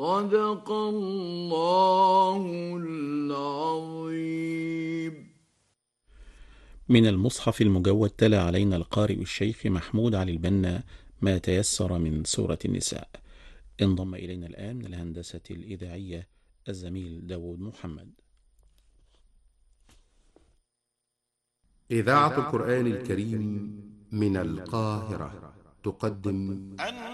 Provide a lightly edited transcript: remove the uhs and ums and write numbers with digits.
صدق الله العظيم. من المصحف المجود تلا علينا القارئ الشيخ محمود علي البنا ما تيسر من سورة النساء. انضم إلينا الآن من الهندسة الإذاعية الزميل داود محمد. إذاعة القرآن الكريم من القاهرة تقدم